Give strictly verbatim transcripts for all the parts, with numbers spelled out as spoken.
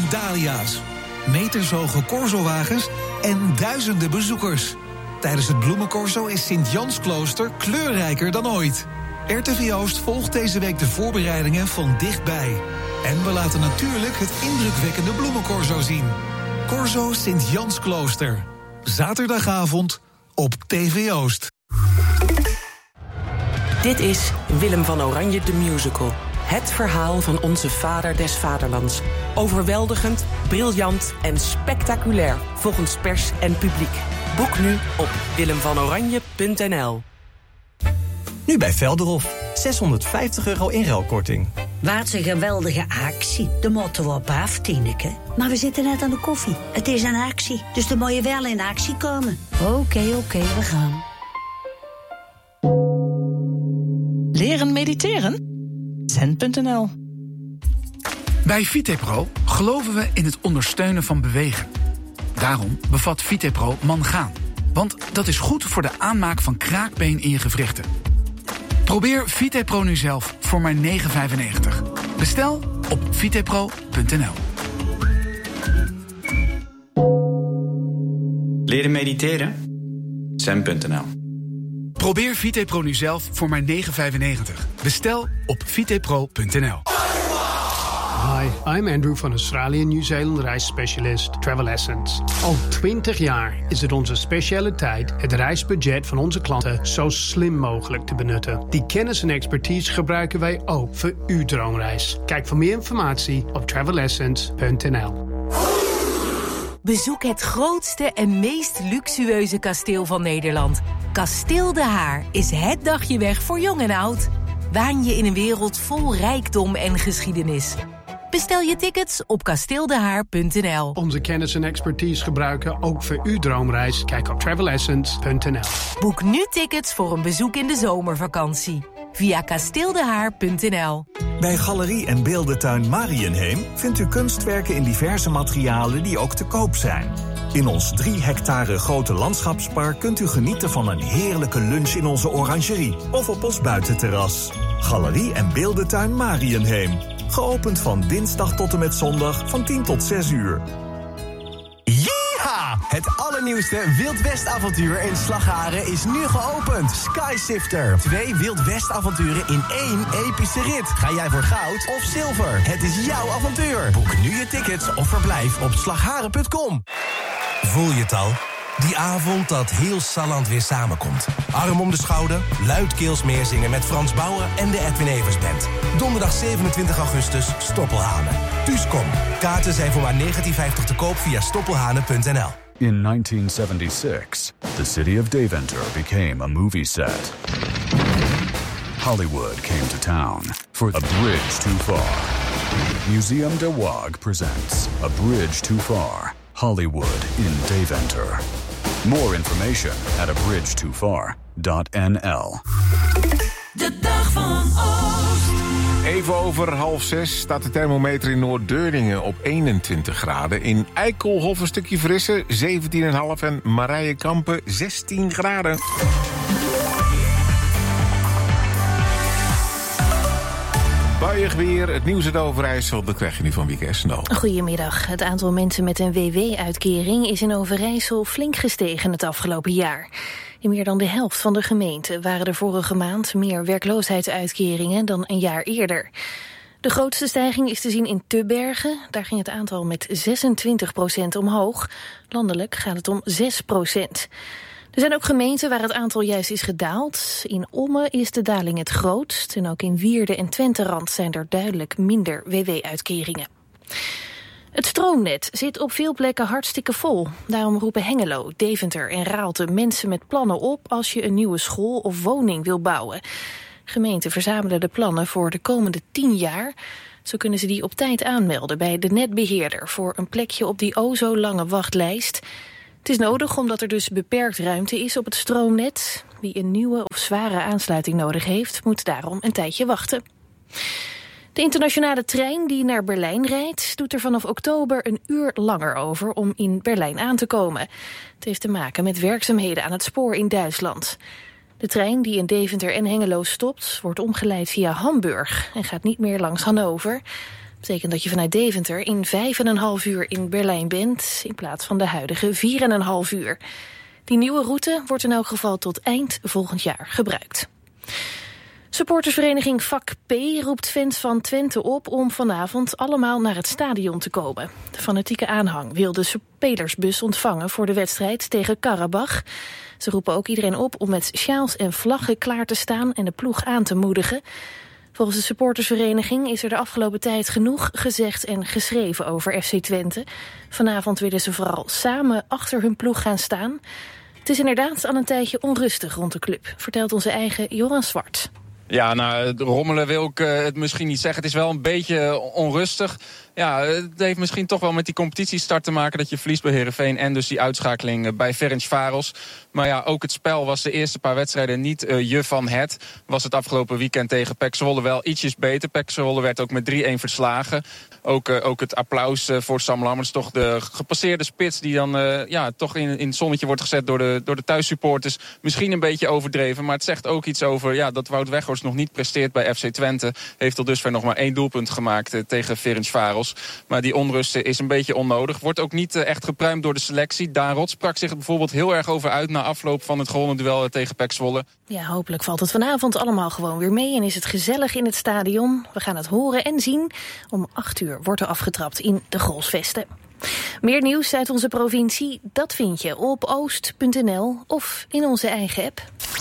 dahlia's. Metershoge corsowagens en duizenden bezoekers. Tijdens het bloemencorso is Sint-Jansklooster kleurrijker dan ooit. R T V Oost volgt deze week de voorbereidingen van dichtbij. En we laten natuurlijk het indrukwekkende bloemencorso zien. Corso Sint-Jansklooster. Zaterdagavond op T V Oost. Dit is Willem van Oranje de Musical. Het verhaal van onze vader des vaderlands. Overweldigend, briljant en spectaculair volgens pers en publiek. Boek nu op willem van oranje punt n l. Nu bij Velderhof. zeshonderdvijftig euro inruilkorting. Wat een geweldige actie. De moeten we op af, Tineke. Maar we zitten net aan de koffie. Het is een actie, dus dan moet je wel in actie komen. Oké, okay, oké, okay, we gaan. Leren mediteren? zen punt n l. Bij Vitepro geloven we in het ondersteunen van bewegen. Daarom bevat Vitepro mangaan. Want dat is goed voor de aanmaak van kraakbeen in je gewrichten. Probeer Vitepro nu zelf voor maar negen vijfennegentig. Bestel op vitepro punt n l. Leren mediteren? zen punt n l. Probeer Vitepro nu zelf voor maar negen vijfennegentig. Bestel op vitepro punt n l. Hi, I'm Andrew van Australian New Zealand reisspecialist Travel Essence. Al twintig jaar is het onze specialiteit het reisbudget van onze klanten zo slim mogelijk te benutten. Die kennis en expertise gebruiken wij ook voor uw droomreis. Kijk voor meer informatie op travel essence punt n l. Bezoek het grootste en meest luxueuze kasteel van Nederland. Kasteel De Haar is het dagje weg voor jong en oud. Waan je in een wereld vol rijkdom en geschiedenis. Bestel je tickets op kasteel de haar punt n l. Onze kennis en expertise gebruiken ook voor uw droomreis. Kijk op travel essence punt n l. Boek nu tickets voor een bezoek in de zomervakantie. Via kasteel de haar punt n l. Bij Galerie en Beeldentuin Mariënheem vindt u kunstwerken in diverse materialen die ook te koop zijn. In ons drie hectare grote landschapspark kunt u genieten van een heerlijke lunch in onze orangerie of op ons buitenterras. Galerie en Beeldentuin Mariënheem. Geopend van dinsdag tot en met zondag van tien tot zes uur. Ja! Het allernieuwste Wild West avontuur in Slagharen is nu geopend. Skysifter. Twee Wild West avonturen in één epische rit. Ga jij voor goud of zilver? Het is jouw avontuur. Boek nu je tickets of verblijf op slagharen punt com. Voel je het al? Die avond dat heel Salland weer samenkomt. Arm om de schouder, luidkeels meezingen met Frans Bauer en de Edwin Evers Band. Donderdag zevenentwintig augustus, Stoppelhanen. Thuis kom. Kaarten zijn voor maar negentien vijftig te koop via stoppelhanen punt n l. In nineteen seventy-six, the city of Deventer became a movie set. Hollywood came to town for A Bridge Too Far. Museum de Waag presents A Bridge Too Far, Hollywood in Deventer. More information at a bridge too far dot n l. De dag van Oost. Even over half zes staat de thermometer in Noord-Deurningen op eenentwintig graden. In Eikelhof een stukje frisser, zeventien komma vijf. En Marijenkampen, zestien graden. Buiig weer, het nieuws uit Overijssel, dat krijg je nu van Wieke Essendaal. Goedemiddag. Het aantal mensen met een W W-uitkering is in Overijssel flink gestegen het afgelopen jaar. In meer dan de helft van de gemeenten waren er vorige maand meer werkloosheidsuitkeringen dan een jaar eerder. De grootste stijging is te zien in Tubbergen. Daar ging het aantal met zesentwintig procent omhoog. Landelijk gaat het om zes procent. Er zijn ook gemeenten waar het aantal juist is gedaald. In Ommen is de daling het grootst. En ook in Wierde en Twenterand zijn er duidelijk minder W W-uitkeringen. Het stroomnet zit op veel plekken hartstikke vol. Daarom roepen Hengelo, Deventer en Raalte mensen met plannen op als je een nieuwe school of woning wil bouwen. Gemeenten verzamelen de plannen voor de komende tien jaar. Zo kunnen ze die op tijd aanmelden bij de netbeheerder voor een plekje op die o zo lange wachtlijst. Het is nodig omdat er dus beperkt ruimte is op het stroomnet. Wie een nieuwe of zware aansluiting nodig heeft, moet daarom een tijdje wachten. De internationale trein die naar Berlijn rijdt, doet er vanaf oktober een uur langer over om in Berlijn aan te komen. Het heeft te maken met werkzaamheden aan het spoor in Duitsland. De trein die in Deventer en Hengelo stopt, wordt omgeleid via Hamburg en gaat niet meer langs Hannover. betekent dat je vanuit Deventer in vijf en een half uur in Berlijn bent, in plaats van de huidige vier en een half uur. Die nieuwe route wordt in elk geval tot eind volgend jaar gebruikt. Supportersvereniging Vak P roept fans van Twente op om vanavond allemaal naar het stadion te komen. De fanatieke aanhang wil de spelersbus ontvangen voor de wedstrijd tegen Karabach. Ze roepen ook iedereen op om met sjaals en vlaggen klaar te staan en de ploeg aan te moedigen. Volgens de supportersvereniging is er de afgelopen tijd genoeg gezegd en geschreven over F C Twente. Vanavond willen ze vooral samen achter hun ploeg gaan staan. Het is inderdaad al een tijdje onrustig rond de club, vertelt onze eigen Joran Zwart. Ja, nou, rommelen wil ik uh, het misschien niet zeggen. Het is wel een beetje onrustig. Ja, het heeft misschien toch wel met die competitiestart te maken dat je verliest bij Heerenveen en dus die uitschakeling bij Ferencvaros. Maar ja, ook het spel was de eerste paar wedstrijden niet uh, je van het. Was het afgelopen weekend tegen P E C Zwolle wel ietsjes beter. P E C Zwolle werd ook met drie-een verslagen. Ook, uh, ook het applaus uh, voor Sam Lammers, toch de gepasseerde spits die dan uh, ja, toch in, in het zonnetje wordt gezet door de, door de thuissupporters. Misschien een beetje overdreven, maar het zegt ook iets over ja, dat Wout Weghorst nog niet presteert bij F C Twente. Heeft tot dusver nog maar één doelpunt gemaakt uh, tegen Ferencvaros. Maar die onrust is een beetje onnodig. Wordt ook niet uh, echt gepruimd door de selectie. Daan Rot sprak zich er bijvoorbeeld heel erg over uit na afloop van het gewonnen duel uh, tegen P E C Zwolle. Ja, hopelijk valt het vanavond allemaal gewoon weer mee en is het gezellig in het stadion. We gaan het horen en zien. Om acht uur wordt er afgetrapt in de Grolsvesten. Meer nieuws uit onze provincie, dat vind je op oost punt n l of in onze eigen app.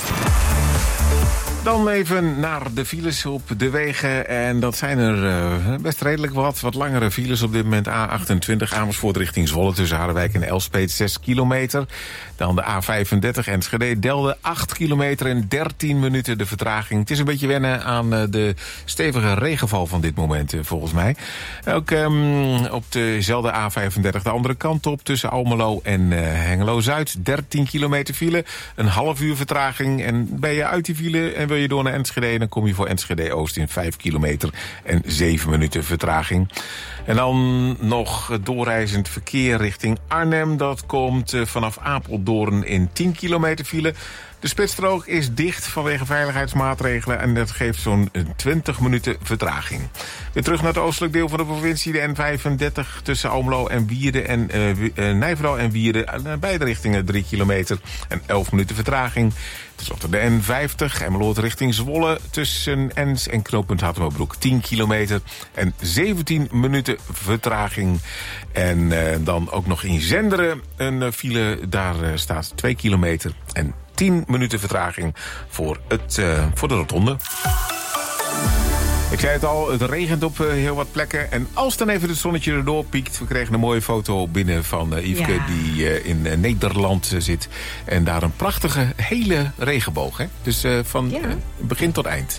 Dan even naar de files op de wegen. En dat zijn er uh, best redelijk wat. Wat langere files op dit moment. A achtentwintig Amersfoort richting Zwolle tussen Harderwijk en Elspeet zes kilometer. Dan de A vijfendertig Enschede-Delden acht kilometer en dertien minuten de vertraging. Het is een beetje wennen aan uh, de stevige regenval van dit moment uh, volgens mij. Ook um, op dezelfde A vijfendertig de andere kant op tussen Almelo en uh, Hengelo-Zuid. dertien kilometer file, een half uur vertraging. En ben je uit die file en wil je door naar Enschede, dan kom je voor Enschede-Oost in vijf kilometer en zeven minuten vertraging. En dan nog doorreizend verkeer richting Arnhem. Dat komt vanaf Apeldoorn in tien kilometer file. De spitsstrook is dicht vanwege veiligheidsmaatregelen en dat geeft zo'n twintig minuten vertraging. Weer terug naar het oostelijk deel van de provincie, de N vijfendertig tussen Almelo en Wierden en uh, uh, Nijverdal en Wierden. Uh, beide richtingen drie kilometer en elf minuten vertraging. Ten slotte de N vijftig, Emmeloord richting Zwolle tussen Ens en knooppunt Hattemabroek tien kilometer en zeventien minuten vertraging. En uh, dan ook nog in Zenderen een uh, file, daar uh, staat twee kilometer en tien minuten vertraging voor, het, uh, voor de rotonde. Ik zei het al, het regent op uh, heel wat plekken. En als dan even het zonnetje erdoor piekt... we kregen een mooie foto binnen van uh, Yveske ja. die uh, in uh, Nederland uh, zit. En daar een prachtige, hele regenboog. Hè? Dus uh, van ja. uh, begin tot eind.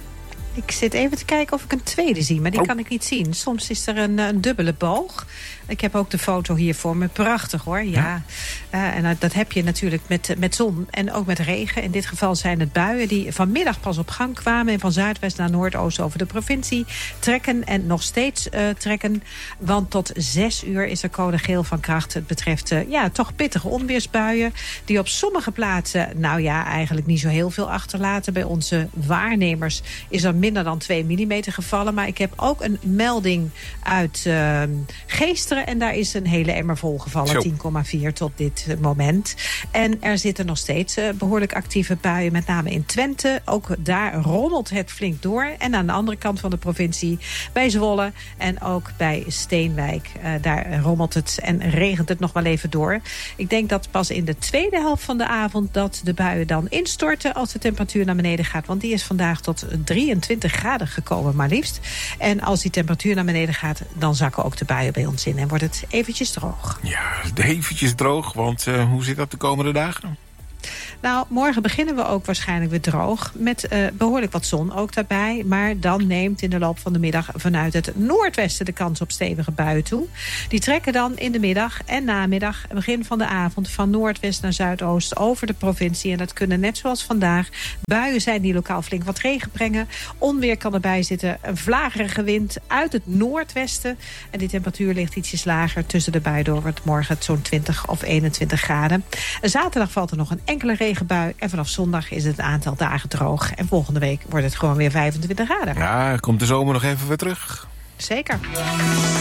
Ik zit even te kijken of ik een tweede zie, maar die oh. kan ik niet zien. Soms is er een, een dubbele boog. Ik heb ook de foto hier voor me. Prachtig hoor, ja. ja. Uh, en uh, dat heb je natuurlijk met, met zon en ook met regen. In dit geval zijn het buien die vanmiddag pas op gang kwamen... en van zuidwest naar noordoost over de provincie trekken... en nog steeds uh, trekken. Want tot zes uur is er code geel van kracht. Het betreft uh, ja, toch pittige onweersbuien... die op sommige plaatsen, nou ja, eigenlijk niet zo heel veel achterlaten. Bij onze waarnemers is er minder dan twee millimeter gevallen. Maar ik heb ook een melding uit uh, Geesteren... en daar is een hele emmer vol gevallen, tien komma vier tot dit uh, moment. En er zitten nog steeds uh, behoorlijk actieve buien, met name in Twente. Ook daar rommelt het flink door. En aan de andere kant van de provincie, bij Zwolle en ook bij Steenwijk. Uh, daar rommelt het en regent het nog wel even door. Ik denk dat pas in de tweede helft van de avond... dat de buien dan instorten als de temperatuur naar beneden gaat. Want die is vandaag tot drieëntwintig graden gekomen, maar liefst. En als die temperatuur naar beneden gaat, dan zakken ook de buien bij ons in. En wordt het eventjes droog. Ja, eventjes droog, want uh, hoe zit dat de komende dagen? Nou, morgen beginnen we ook waarschijnlijk weer droog. Met uh, behoorlijk wat zon ook daarbij. Maar dan neemt in de loop van de middag vanuit het noordwesten de kans op stevige buien toe. Die trekken dan in de middag en namiddag, begin van de avond, van noordwest naar zuidoost over de provincie. En dat kunnen net zoals vandaag buien zijn die lokaal flink wat regen brengen. Onweer kan erbij zitten. Een vlagerige wind uit het noordwesten. En die temperatuur ligt ietsjes lager tussen de buien door. Wordt morgen zo'n twintig of eenentwintig graden. En zaterdag valt er nog een enkele regenbui. En vanaf zondag is het een aantal dagen droog. En volgende week wordt het gewoon weer vijfentwintig graden. Ja, komt de zomer nog even weer terug. Zeker.